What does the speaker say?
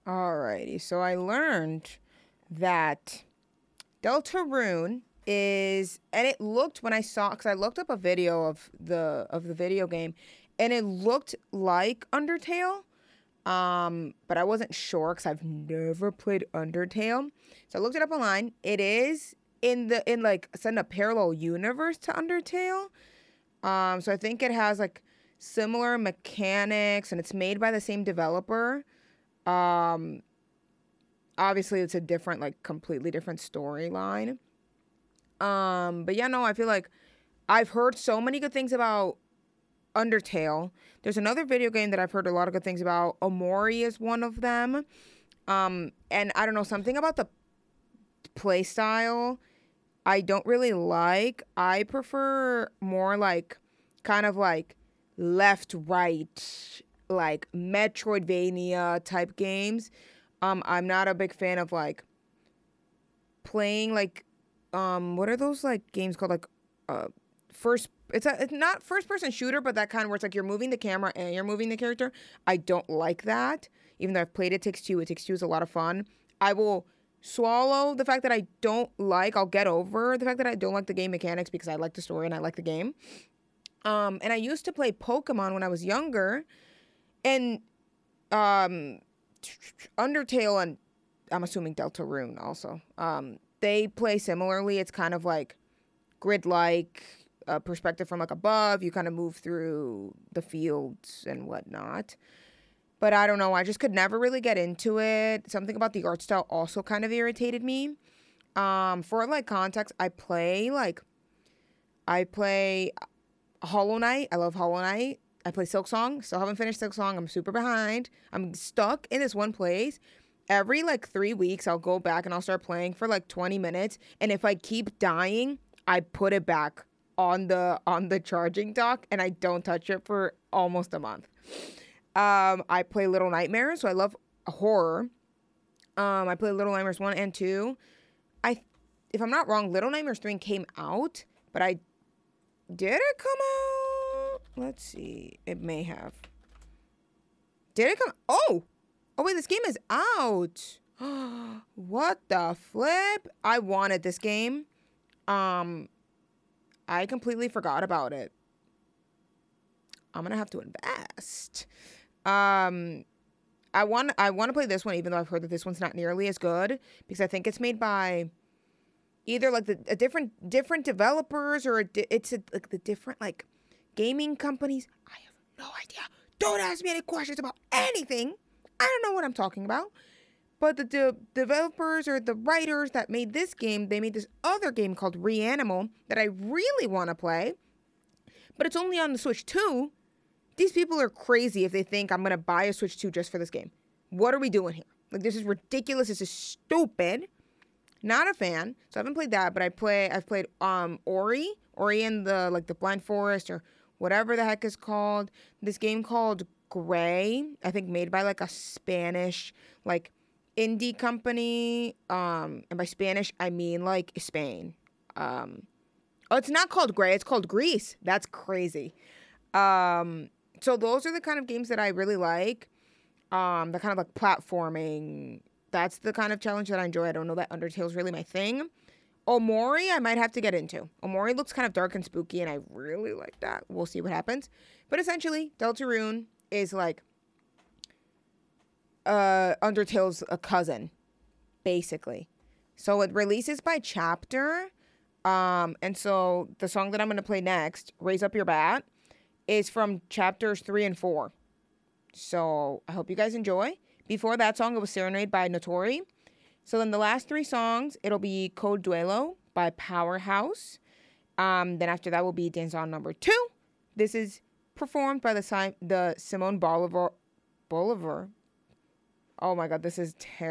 Alrighty, so I learned that Deltarune is, and it looked when I saw, because I looked up a video of the video game, and it looked like Undertale, but I wasn't sure because I've never played Undertale. So I looked it up online. It is in like it's in a parallel universe to Undertale. So I think it has like similar mechanics, and it's made by the same developer. Um, Obviously it's a different, like completely different storyline. But yeah, no, I feel like I've heard so many good things about Undertale. There's another video game that I've heard a lot of good things about. Omori is one of them. And I don't know, something about the play style I don't really like. I prefer more like kind of like left right, like Metroidvania type games. I'm not a big fan of like playing like what are those like games called, like uh first it's not first person shooter, but that kind where it's like you're moving the camera and you're moving the character. I don't like that. Even though I've played It Takes Two, It Takes Two is a lot of fun. I will swallow the fact that I don't like, I'll get over the fact that I don't like the game mechanics because I like the story and I like the game. And I used to play Pokemon when I was younger, and um Undertale and I'm assuming Deltarune also. They play similarly. It's kind of like grid-like perspective from like above. You kind of move through the fields and whatnot. But I don't know. I just could never really get into it. Something about the art style also kind of irritated me. For like context, I play Hollow Knight. I love Hollow Knight. I play Silk Song. Still haven't finished Silk Song. I'm super behind. I'm stuck in this one place. Every like 3 weeks, I'll go back and I'll start playing for like 20 minutes. And if I keep dying, I put it back on the charging dock and I don't touch it for almost a month. I play Little Nightmares, so I love horror. I play Little Nightmares 1 and 2. I If I'm not wrong, Little Nightmares 3 came out, but I did it come out? Let's see. It may have. Did it come? Oh wait, this game is out. What the flip? I wanted this game. Um, I completely forgot about it. I'm gonna have to invest. Um, I want to play this one, even though I've heard that this one's not nearly as good because I think it's made by either like a different developers or like the different like gaming companies. I have no idea. Don't ask me any questions about anything. I don't know what I'm talking about. But the developers or the writers that made this game, they made this other game called Reanimal that I really want to play, but it's only on the Switch 2. These people are crazy if they think I'm going to buy a Switch 2 just for this game. What are we doing here? Like, this is ridiculous. This is stupid. Not a fan. So I haven't played that, but I've played Ori and the Blind Forest or whatever the heck is called. This game called Gray, I think made by like a Spanish like indie company. And by Spanish I mean like Spain. Oh, it's not called Gray, it's called Greece. That's crazy. So those are the kind of games that I really like. The kind of like platforming. That's the kind of challenge that I enjoy. I don't know that Undertale's really my thing. Omori, I might have to get into. Omori looks kind of dark and spooky, and I really like that. We'll see what happens. But essentially, Deltarune is like Undertale's a cousin, basically. So it releases by chapter. And so the song that I'm gonna play next, "Raise Up Your Bat," is from chapters 3 and 4. So I hope you guys enjoy. Before that song, it was Serenade by Notori. So then the last 3 songs, it'll be Code Duelo by Powerhouse. Then after that will be Dance On number 2. This is performed by the Simone Bolivar. Bolivar. Oh my god, this is terrible.